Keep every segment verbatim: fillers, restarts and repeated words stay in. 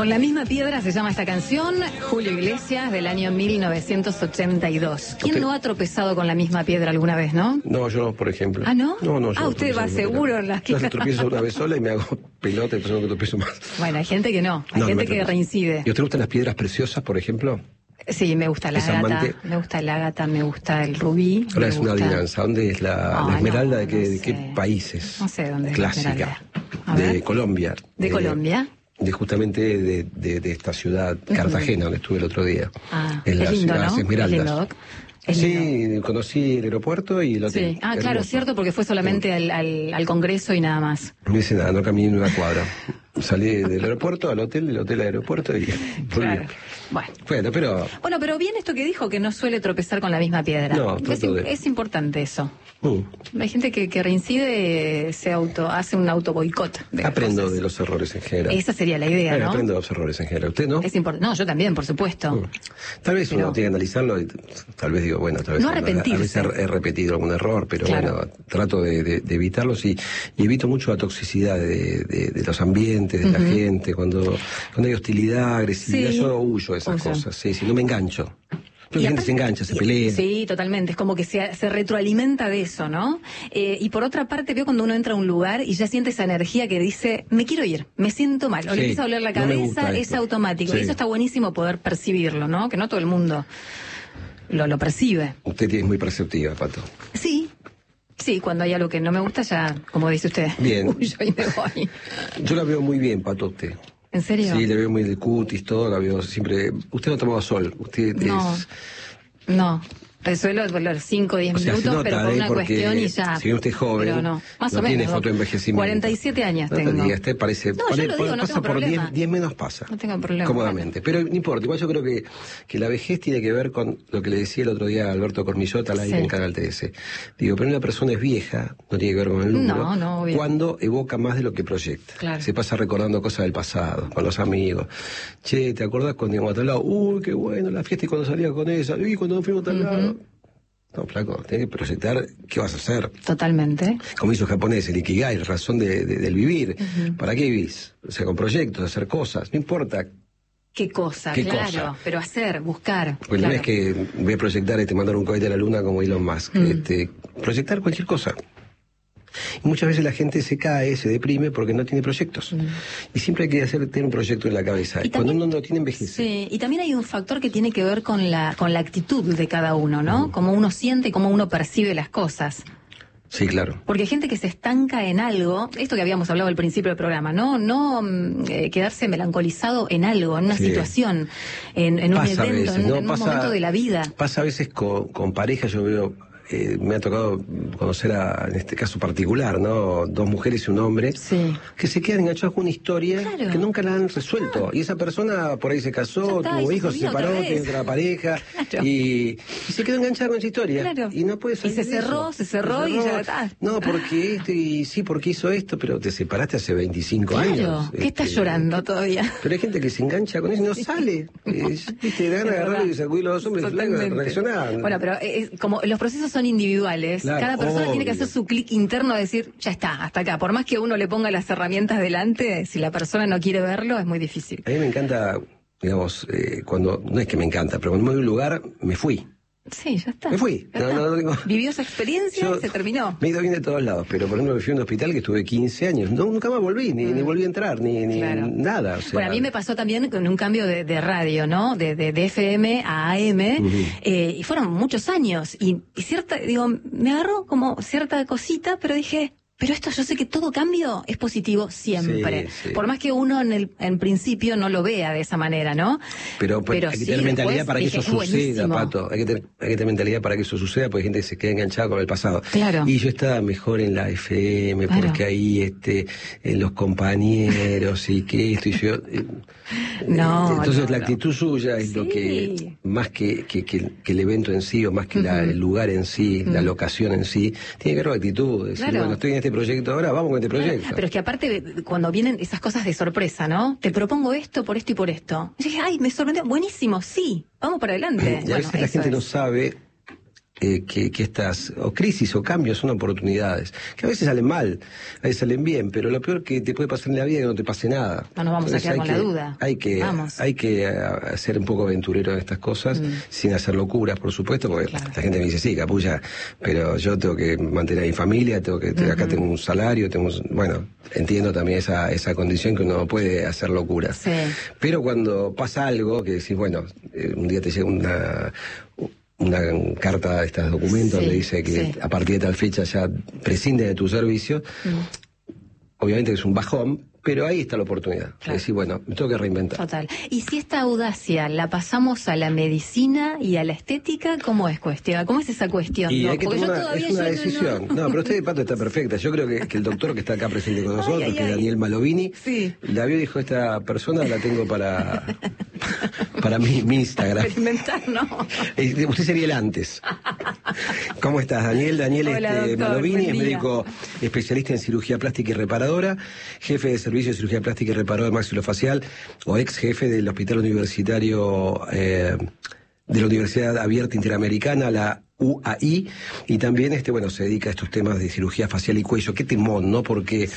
Con la misma piedra se llama esta canción, Julio Iglesias, del año mil novecientos ochenta y dos. ¿Quién ¿Usted? no ha tropezado con la misma piedra alguna vez, no? No, yo, por ejemplo. ¿Ah, no? No, no, yo Ah, no usted tropiezo va con seguro piedra. en las Yo se tropiezo una vez sola y me hago pelota y pensando que tropiezo más. Bueno, hay gente que no, hay No, no gente me que tropiezo. reincide. ¿Y a usted le gustan las piedras preciosas, por ejemplo? Sí, me gusta la Es ágata, amante. me gusta el ágata, me gusta el rubí. Ahora me es una gusta- adivinanza. ¿Dónde es la, Ah, la esmeralda? no, ¿De, qué, no de qué sé. países? No sé dónde es la Clásica. esmeralda. A De ver. Colombia. ¿De Eh, Colombia? De justamente de, de, de esta ciudad, Cartagena, donde estuve el otro día. Ah, En es las- lindo, las ¿no? Es Esmeraldas. lindo, Doc. Es lindo. Sí, conocí el aeropuerto y el hotel. Sí. Ah, claro, Hermoso. cierto, porque fue solamente al, al, al Congreso y nada más. No hice nada, no caminé ni una cuadra. Salí del aeropuerto al hotel, del hotel al aeropuerto y volví. Claro. Bueno. Bueno, pero... Bueno, pero bien esto que dijo, que no suele tropezar con la misma piedra. No, es, trato de- es importante eso. mm, Hay gente que, que reincide, se auto, hace un auto boicot. de las aprendo cosas. de los errores en general. Esa sería la idea, Bueno, ¿no? aprendo de los errores en general. ¿Usted no? Es importante. No, yo también, por supuesto. Mm. Tal vez Pero- uno tiene que analizarlo y tal vez digo, bueno, tal vez No a arrepentirse. veces he he repetido algún error, pero Claro. bueno, trato de, de- de evitarlos y, y evito mucho la toxicidad de, de- de los ambientes, de la gente, cuando, cuando hay hostilidad, agresividad, Sí. yo huyo de esas Huyo. cosas, sí, sí, no me engancho. Pero Y la gente aparte- se engancha, se y- pelea. Sí, totalmente. Es como que se, se retroalimenta de eso, ¿no? Eh, y por otra parte, veo cuando uno entra a un lugar y ya siente esa energía que dice, me quiero ir, me siento mal. O Sí, le empieza a doler la no me cabeza, gusta es esto. automático. Sí. Y eso está buenísimo poder percibirlo, ¿no? Que no todo el mundo lo, lo percibe. Usted es muy perceptiva, Pato. Sí. Sí, cuando hay algo que no me gusta, ya, como dice usted, Bien. huyo y me voy. Yo la veo muy bien, Pato, usted. ¿En serio? Sí, le veo muy de cutis, todo, la veo siempre... Usted no tomaba sol, usted No. es... No. Suelo volver cinco o diez O sea, se minutos, nota, pero por ¿eh? una Porque cuestión y ya. si bien usted es joven, Pero no, más no o menos. tiene Doc. fotoenvejecimiento. cuarenta y siete años No te tengo. digas, usted parece... No, yo pone- lo digo, no pasa tengo por problema. diez, diez menos pasa. No tengo problema. Cómodamente. Pero no importa, igual yo creo que, que la vejez tiene que ver con lo que le decía el otro día a Alberto Cormillota al aire Sí. en Canal T S. Digo, pero una persona es vieja, no tiene que ver con el número, No, no, obvio. cuando evoca más de lo que proyecta. Claro. Se pasa recordando cosas del pasado, con los amigos. Che, ¿te acordás cuando íbamos a tal lado? Uy, qué bueno, la fiesta y cuando salía con esa, y cuando nos fuimos a tal lado. No, flaco, tenés que proyectar qué vas a hacer. Totalmente. Como hizo el japonés, el Ikigai, la razón de, de- del vivir. ¿Para qué vivís? O sea, con proyectos, hacer cosas, no importa. ¿Qué cosa? ¿Qué claro. cosa? Pero hacer, buscar. Porque claro. no es que voy a proyectar este, mandar un cohete a la luna como Elon Musk. Este, proyectar cualquier cosa. Y muchas veces la gente se cae, se deprime porque no tiene proyectos. Y siempre hay que hacer, tener un proyecto en la cabeza. Y Cuando también- uno no tiene, envejece. Sí, y también hay un factor que tiene que ver con la, con la actitud de cada uno, ¿no? Cómo uno siente y cómo uno percibe las cosas. Sí, claro. Porque hay gente que se estanca en algo, esto que habíamos hablado al principio del programa, ¿no? No mm, eh, quedarse melancolizado en algo, en una Sí. situación, en, en un Pasa a evento, veces, en, ¿no? en un Pasa- momento de la vida. Pasa a veces con, con pareja, yo veo, eh, me ha tocado conocer a, en este caso particular, ¿no? Dos mujeres y un hombre, Sí. que se quedan enganchados con una historia Claro. que nunca la han resuelto. Y esa persona por ahí se Ya casó, está, tuvo y se hijos, se olvida separó, otra vez. tiene otra pareja, Claro. y, y se quedó enganchada con esa historia. Claro. Y no puede Y salir se de cerró, eso. se cerró y ya está. No, porque esto, y sí, porque hizo esto, pero te separaste hace veinticinco Claro, años. ¿qué estás Este, llorando todavía? Pero hay gente que se engancha con eso y no sale. Eh, Viste, dan a Es agarrarlo verdad. y sacudirlo a los hombres, flaco, Totalmente. reaccionar. Bueno, pero es, como los procesos son individuales, Claro, cada persona obvio. tiene que hacer su clic interno de decir, ya está, hasta acá. Por más que uno le ponga las herramientas delante, si la persona no quiere verlo, es muy difícil. A mí me encanta, digamos, eh, cuando, no es que me encanta, pero cuando me voy a un lugar, me fui. Sí, ya está. Me fui. Ya No, está. no, no tengo- Vivió esa experiencia Yo y se terminó. Me he ido bien de todos lados, pero por ejemplo me fui a un hospital que estuve quince años. No, nunca más volví, ni, ni volví a entrar, ni, ni Claro. nada. O sea, Bueno, a mí me pasó también con un cambio de, de radio, ¿no? De, de, de F M a A M, eh, y fueron muchos años. Y, y cierta, digo, me agarró como cierta cosita, pero dije, pero esto yo sé que todo cambio es positivo siempre. Sí, sí. Por más que uno en el en principio no lo vea de esa manera, ¿no? Pero, pues, hay que sí, tener mentalidad después para que dije, eso "Es suceda, buenísimo". Pato. Hay que, tener, hay que tener mentalidad para que eso suceda, porque hay gente que se queda enganchada con el pasado. Claro. Y yo estaba mejor en la F M, Claro. porque ahí este, en los compañeros y que esto y yo. eh, No, eh, Entonces no, la no. actitud suya es lo Sí. que, más que, que, que, que el evento en sí, o más que la- el lugar en sí, la locación en sí, tiene que ver con la actitud. Decir, Claro. bueno, estoy en este proyecto ahora, vamos con este proyecto. Pero es que aparte, cuando vienen esas cosas de sorpresa, ¿no? Te propongo esto por esto y por esto. Y dije, ay, me sorprendió. Buenísimo, sí, vamos para adelante. Y a Bueno, veces la eso gente es. no sabe Eh, que, que estas o crisis o cambios son oportunidades, que a veces salen mal, a veces salen bien, pero lo peor que te puede pasar en la vida es que no te pase nada. No nos vamos Entonces, a quedar con que, la duda. Hay que, vamos. hay que uh, ser un poco aventurero en estas cosas, mm. sin hacer locuras, por supuesto, porque claro. La gente me dice, sí, capulla, pero yo tengo que mantener a mi familia, tengo que, uh-huh. acá tengo un salario, tengo un, bueno, entiendo también esa, esa condición que uno no puede hacer locuras. Sí. Pero cuando pasa algo, que decís, bueno, eh, un día te llega una... una carta de estos documentos sí, donde dice que sí. a partir de tal fecha ya prescinde de tu servicio, mm. obviamente es un bajón, pero ahí está la oportunidad. Claro. Es decir, bueno, me tengo que reinventar. Total. Y si esta audacia la pasamos a la medicina y a la estética, ¿cómo es cuestión? ¿Cómo es esa cuestión? Y no, hay que tomar una, es una decisión. No, no, pero usted, Pato, está perfecta. Yo creo que, que el doctor que está acá presente con nosotros, ay, ay, que es Daniel Malovini, sí. la vio y dijo, esta persona la tengo para... para mi, mi Instagram. Experimentar, no. Usted sería el antes. ¿Cómo estás, Daniel? Daniel Hola, este, doctor, Malovini es médico especialista en cirugía plástica y reparadora, jefe de servicio de cirugía plástica y reparadora maxilofacial, o ex jefe del Hospital Universitario eh, de la Universidad Abierta Interamericana, la U A I, y también este bueno se dedica a estos temas de cirugía facial y cuello. Qué temón, ¿no? Porque...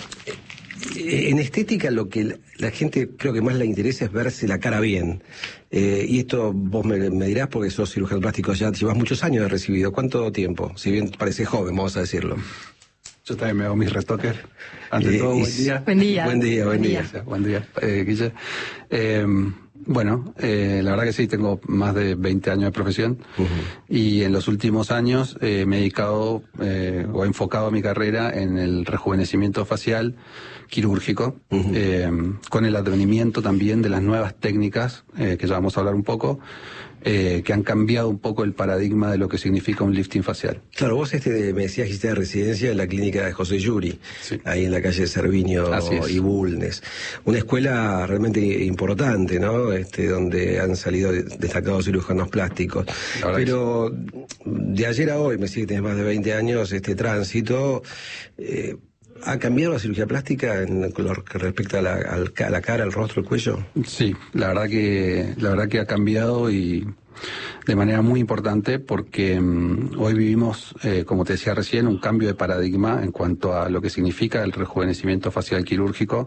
en estética lo que la gente creo que más le interesa es verse la cara bien. Eh, y esto vos me, me dirás porque sos cirujano plástico, ya llevas muchos años de recibido. ¿Cuánto tiempo? Si bien parece joven, vamos a decirlo. Yo también me hago mis retoques. Ante eh, todo, buen día. Buen día. Buen día, buen día. día. Buen día, eh, Guille. Eh, bueno, eh, la verdad que sí, tengo más de veinte años de profesión uh-huh. y en los últimos años eh, me he dedicado eh, o he enfocado mi carrera en el rejuvenecimiento facial quirúrgico, uh-huh. eh, con el advenimiento también de las nuevas técnicas, eh, que ya vamos a hablar un poco, eh, que han cambiado un poco el paradigma de lo que significa un lifting facial. Claro, vos este me decías que hiciste de residencia en la clínica de José Yuri, sí. ahí en la calle Cerviño y Bulnes. Una escuela realmente importante, ¿no? Este, donde han salido destacados cirujanos plásticos. Pero de ayer a hoy, me sigue que tenés más de veinte años, este tránsito... Eh, ¿ha cambiado la cirugía plástica en lo que respecta a la, a la cara, al rostro, el cuello? Sí, la verdad que la verdad que ha cambiado y de manera muy importante porque um, hoy vivimos, eh, como te decía recién, un cambio de paradigma en cuanto a lo que significa el rejuvenecimiento facial quirúrgico,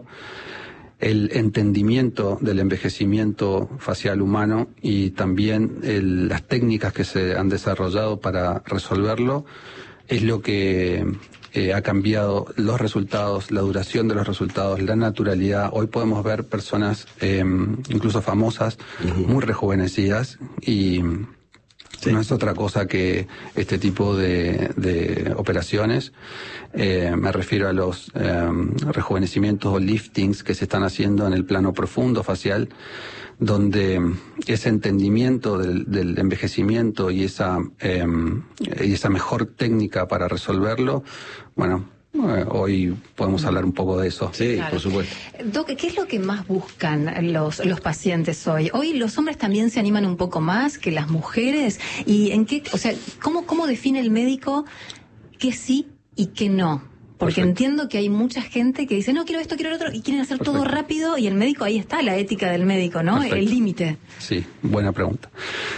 el entendimiento del envejecimiento facial humano y también el, las técnicas que se han desarrollado para resolverlo es lo que eh, ha cambiado los resultados, la duración de los resultados, la naturalidad. Hoy podemos ver personas, eh, incluso famosas, uh-huh. muy rejuvenecidas y sí. no es otra cosa que este tipo de, de operaciones. Eh, me refiero a los eh, rejuvenecimientos o liftings que se están haciendo en el plano profundo facial, donde ese entendimiento del, del envejecimiento y esa eh, y esa mejor técnica para resolverlo, bueno, eh, hoy podemos hablar un poco de eso. Sí, claro. Por supuesto. Doc, ¿qué es lo que más buscan los los pacientes hoy? Hoy los hombres también se animan un poco más que las mujeres. ¿Y en qué, o sea, cómo cómo define el médico qué sí y qué no? Porque Perfecto. Entiendo que hay mucha gente que dice, no, quiero esto, quiero lo otro, y quieren hacer Perfecto. Todo rápido, y el médico, ahí está la ética del médico, ¿no? Perfecto. El límite. Sí, buena pregunta.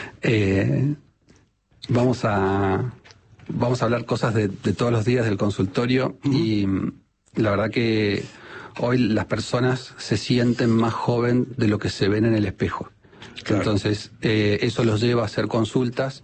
Eh, vamos a vamos a hablar cosas de, de todos los días del consultorio, uh-huh. y la verdad que hoy las personas se sienten más joven de lo que se ven en el espejo. Claro. Entonces, eh, eso los lleva a hacer consultas,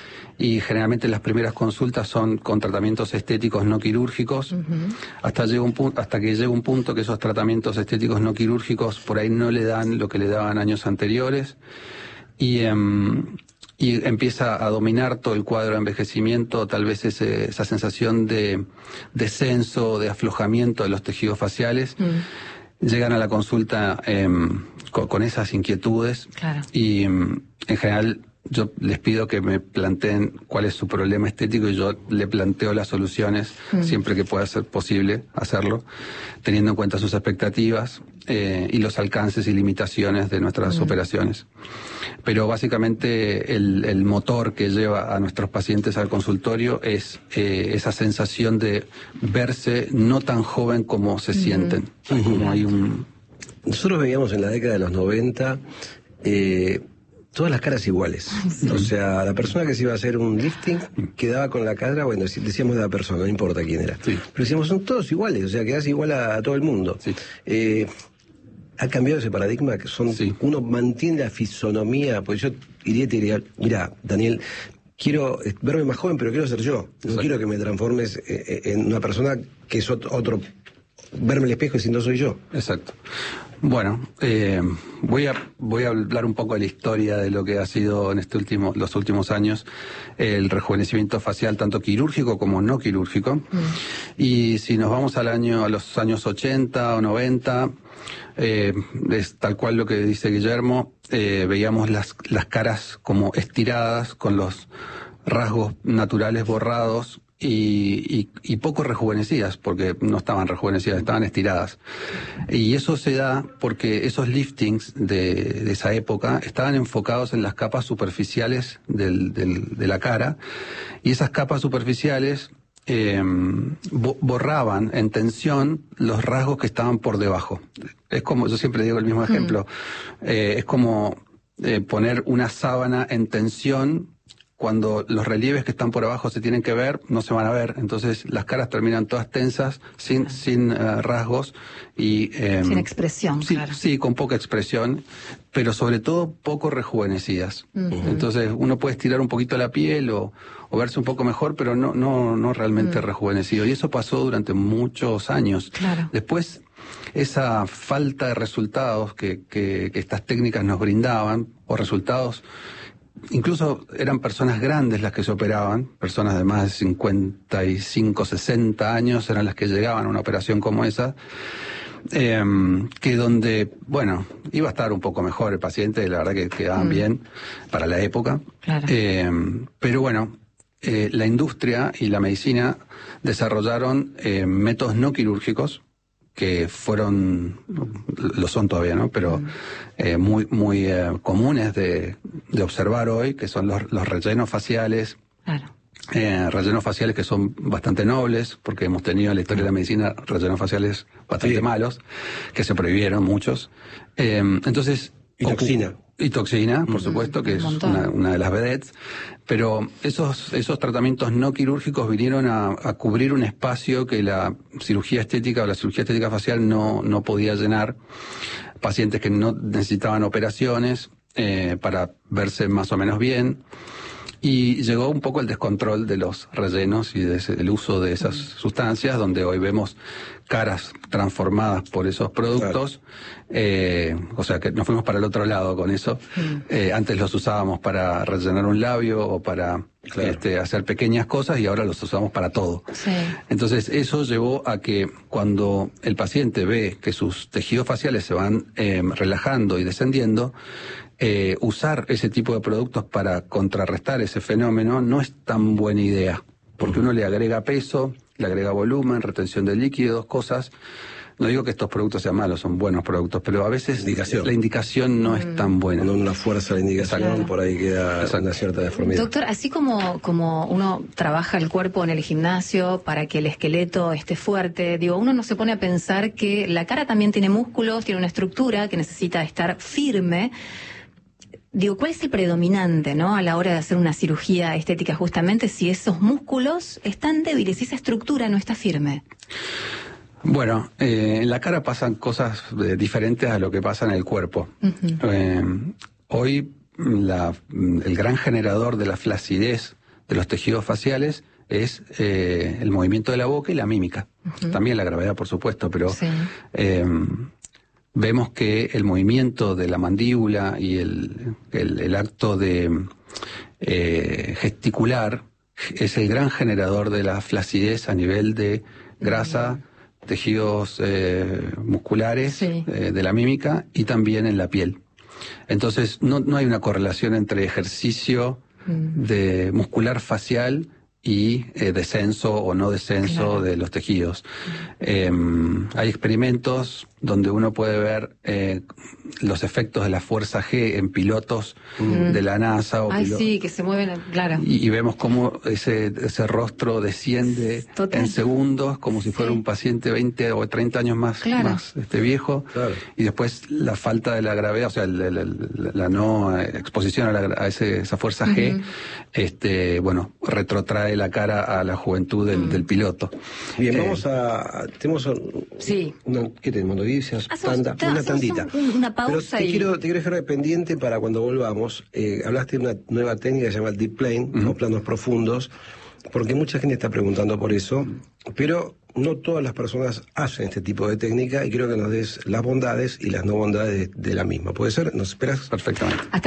y generalmente las primeras consultas son con tratamientos estéticos no quirúrgicos, uh-huh. hasta llega un punto, hasta que llega un punto que esos tratamientos estéticos no quirúrgicos por ahí no le dan lo que le daban años anteriores, y, um, y empieza a dominar todo el cuadro de envejecimiento, tal vez ese, esa sensación de descenso, de aflojamiento de los tejidos faciales. Uh-huh. Llegan a la consulta um, con, con esas inquietudes, claro. y um, en general yo les pido que me planteen cuál es su problema estético y yo le planteo las soluciones mm. siempre que pueda ser posible hacerlo, teniendo en cuenta sus expectativas eh, y los alcances y limitaciones de nuestras mm. operaciones. Pero básicamente el, el motor que lleva a nuestros pacientes al consultorio es eh, esa sensación de verse no tan joven como se mm. sienten. Mm. Como hay un... Nosotros veíamos en la década de los noventa... Eh, todas las caras iguales. Sí. O sea, la persona que se iba a hacer un lifting quedaba con la cara, bueno, decíamos de la persona, no importa quién era. Sí. Pero decíamos, son todos iguales, o sea, quedás igual a, a todo el mundo. Sí. Eh, ha cambiado ese paradigma, que son sí. uno mantiene la fisonomía, pues yo iría y te diría, mira, Daniel, quiero verme más joven, pero quiero ser yo. No Exacto. quiero que me transformes en una persona que es otro, verme el espejo y si no soy yo. Exacto. Bueno, eh, voy a voy a hablar un poco de la historia de lo que ha sido en este último los últimos años el rejuvenecimiento facial, tanto quirúrgico como no quirúrgico. Mm. Y si nos vamos al año a los años ochenta o noventa, eh, es tal cual lo que dice Guillermo, eh, veíamos las las caras como estiradas, con los rasgos naturales borrados. Y, y, y poco rejuvenecidas, porque no estaban rejuvenecidas, estaban estiradas. Y eso se da porque esos liftings de, de esa época estaban enfocados en las capas superficiales del, del, de la cara, y esas capas superficiales eh, borraban en tensión los rasgos que estaban por debajo. Es como, yo siempre digo el mismo ejemplo, mm. eh, es como eh, poner una sábana en tensión. Cuando los relieves que están por abajo se tienen que ver, no se van a ver. Entonces las caras terminan todas tensas, sin sin uh, rasgos y eh, sin expresión. Sí, claro. sí, con poca expresión, pero sobre todo poco rejuvenecidas. Uh-huh. Entonces uno puede estirar un poquito la piel o, o verse un poco mejor, pero no no no realmente uh-huh. rejuvenecido. Y eso pasó durante muchos años. Claro. Después, esa falta de resultados que, que, que estas técnicas nos brindaban, o resultados. Incluso eran personas grandes las que se operaban, personas de más de cincuenta y cinco, sesenta años eran las que llegaban a una operación como esa, eh, que donde, bueno, iba a estar un poco mejor el paciente, la verdad que quedaban mm. bien para la época. Claro. Eh, pero bueno, eh, la industria y la medicina desarrollaron eh, métodos no quirúrgicos, que fueron, lo son todavía, ¿no? Pero eh, muy muy eh, comunes de, de observar hoy, que son los, los rellenos faciales. Claro. Eh, rellenos faciales que son bastante nobles, porque hemos tenido en la historia de la medicina rellenos faciales bastante sí. malos, que se prohibieron muchos. Eh, entonces... Y toxina. Y toxina, por mm. supuesto, que es una, una de las vedettes. Pero esos esos tratamientos no quirúrgicos vinieron a, a cubrir un espacio que la cirugía estética o la cirugía estética facial no, no podía llenar. Pacientes que no necesitaban operaciones eh, para verse más o menos bien. Y llegó un poco el descontrol de los rellenos y del uso de esas sustancias, donde hoy vemos caras transformadas por esos productos. Claro. Eh, o sea que nos fuimos para el otro lado con eso. Eh, antes los usábamos para rellenar un labio o para claro. este, hacer pequeñas cosas, y ahora los usamos para todo. Sí. Entonces eso llevó a que cuando el paciente ve que sus tejidos faciales se van eh, relajando y descendiendo, Eh, usar ese tipo de productos para contrarrestar ese fenómeno no es tan buena idea, porque uno le agrega peso, le agrega volumen, retención de líquidos, cosas. No digo que estos productos sean malos, son buenos productos, pero a veces indicación. la indicación no mm. es tan buena. No una fuerza de indicación, claro. por ahí queda Exacto. una cierta deformidad. Doctor, así como, como uno trabaja el cuerpo en el gimnasio para que el esqueleto esté fuerte, digo, uno no se pone a pensar que la cara también tiene músculos, tiene una estructura que necesita estar firme. Digo, ¿cuál es el predominante, no, a la hora de hacer una cirugía estética, justamente si esos músculos están débiles, si esa estructura no está firme? Bueno, eh, en la cara pasan cosas eh, diferentes a lo que pasa en el cuerpo. Uh-huh. Eh, hoy la, el gran generador de la flacidez de los tejidos faciales es eh, el movimiento de la boca y la mímica. Uh-huh. También la gravedad, por supuesto, pero... Sí. Eh, vemos que el movimiento de la mandíbula y el, el, el acto de eh, gesticular es el gran generador de la flacidez a nivel de grasa, mm. tejidos eh, musculares, sí. eh, de la mímica y también en la piel. Entonces no, no hay una correlación entre ejercicio mm. de muscular facial y eh, descenso o no descenso claro. de los tejidos. Mm. Eh, hay experimentos donde uno puede ver eh, los efectos de la fuerza G en pilotos mm. de la NASA. O Ay, pilo- sí, que se mueven, claro. Y, y vemos cómo ese, ese rostro desciende Total. en segundos, como si fuera Sí. un paciente veinte o treinta años más, Claro. más este viejo. Claro. Y después la falta de la gravedad, o sea, la, la, la, la no exposición a, la, a ese, esa fuerza G, uh-huh. este, bueno, retrotrae la cara a la juventud del, uh-huh. del piloto. Bien, eh, vamos a... Tenemos sí. una, ¿qué tenemos? Noticias, tanda, una tandita. Un, una pausa. Pero te y... quiero, te quiero dejar pendiente para cuando volvamos. Eh, hablaste de una nueva técnica que se llama el Deep Plane, uh-huh. o planos profundos, porque mucha gente está preguntando por eso, pero no todas las personas hacen este tipo de técnica y creo que nos des las bondades y las no bondades de, de la misma. ¿Puede ser? ¿Nos esperas? Perfectamente. Hasta